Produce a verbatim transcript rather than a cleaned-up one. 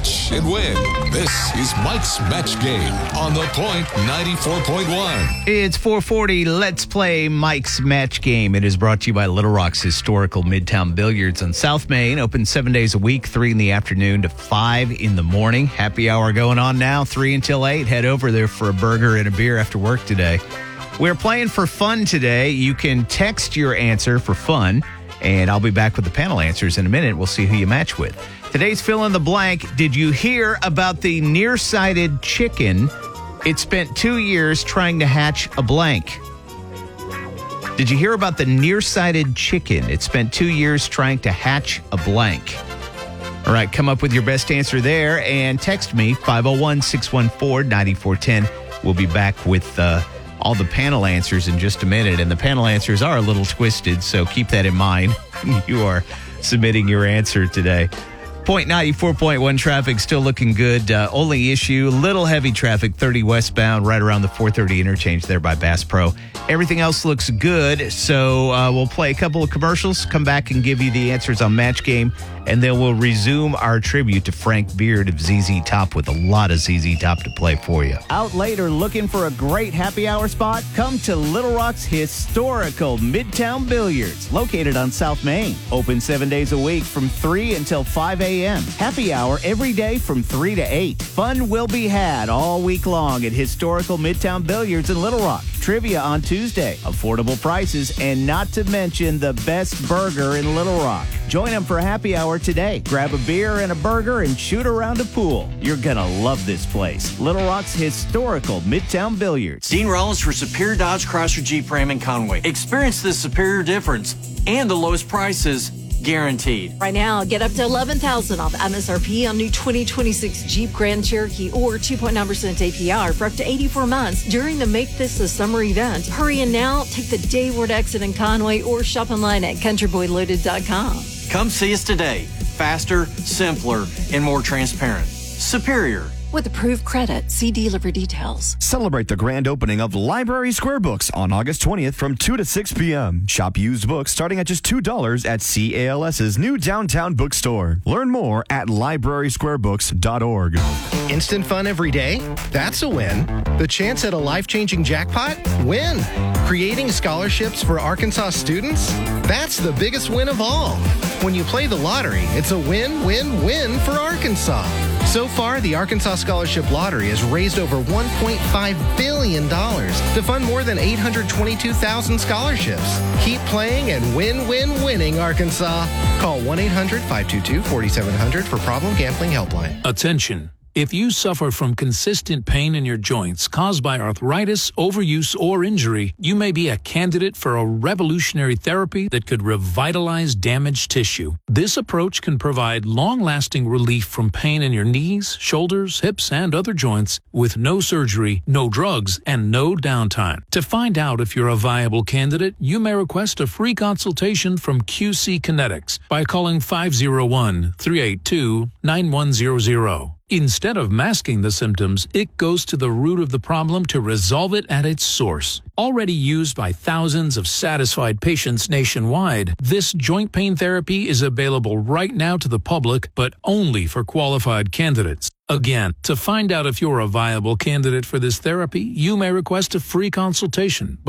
match and win. This is Mike's Match Game on The Point ninety-four point one. It's four forty. Let's play Mike's Match Game. It is brought to you by Little Rock's historical Midtown Billiards on South Main. Open seven days a week, three in the afternoon to five in the morning. Happy hour going on now, three until eight. Head over there for a burger and a beer after work today. We're playing for fun today. You can text your answer for fun, and I'll be back with the panel answers in a minute. We'll see who you match with. Today's fill in the blank. Did you hear about the nearsighted chicken? It spent two years trying to hatch a blank. Did you hear about the nearsighted chicken? It spent two years trying to hatch a blank. All right, come up with your best answer there and text me, five oh one, six one four, nine four one zero. We'll be back with uh, all the panel answers in just a minute. And the panel answers are a little twisted, so keep that in mind. You are submitting your answer today. Point ninety-four point one traffic still looking good. Uh, only issue, little heavy traffic, thirty westbound, right around the four thirty interchange there by Bass Pro. Everything else looks good, so uh, we'll play a couple of commercials, come back and give you the answers on Match Game, and then we'll resume our tribute to Frank Beard of Z Z Top with a lot of Z Z Top to play for you. Out later looking for a great happy hour spot? Come to Little Rock's historical Midtown Billiards, located on South Main. Open seven days a week from three until five a.m. Happy hour every day from three to eight. Fun will be had all week long at historical Midtown Billiards in Little Rock. Trivia on Tuesday, affordable prices, and not to mention the best burger in Little Rock. Join them for happy hour today. Grab a beer and a burger and shoot around a pool. You're going to love this place. Little Rock's historical Midtown Billiards. Dean Rollins for Superior Dodge Chrysler Jeep Ram in Conway. Experience the superior difference and the lowest prices guaranteed. Right now, get up to eleven thousand dollars off M S R P on new twenty twenty-six Jeep Grand Cherokee or two point nine percent A P R for up to eighty-four months during the Make This a Summer event. Hurry in now, take the Dayward exit in Conway or shop online at country boy loaded dot com. Come see us today. Faster, simpler, and more transparent. Superior. With approved credit, see dealer for details. Celebrate the grand opening of Library Square Books on August twentieth from two to six p.m. Shop used books starting at just two dollars at CALS's new downtown bookstore. Learn more at library square books dot org. Instant fun every day? That's a win. The chance at a life-changing jackpot? Win. Creating scholarships for Arkansas students? That's the biggest win of all. When you play the lottery, it's a win-win-win for Arkansas. So far, the Arkansas Scholarship Lottery has raised over one point five billion dollars to fund more than eight hundred twenty-two thousand scholarships. Keep playing and win-win-winning, Arkansas. Call one eight hundred, five two two, four seven zero zero for Problem Gambling Helpline. Attention. If you suffer from consistent pain in your joints caused by arthritis, overuse, or injury, you may be a candidate for a revolutionary therapy that could revitalize damaged tissue. This approach can provide long-lasting relief from pain in your knees, shoulders, hips, and other joints with no surgery, no drugs, and no downtime. To find out if you're a viable candidate, you may request a free consultation from Q C Kinetics by calling five oh one, three eight two, nine one zero zero. Instead of masking the symptoms, it goes to the root of the problem to resolve it at its source. Already used by thousands of satisfied patients nationwide, this joint pain therapy is available right now to the public, but only for qualified candidates. Again, to find out if you're a viable candidate for this therapy, you may request a free consultation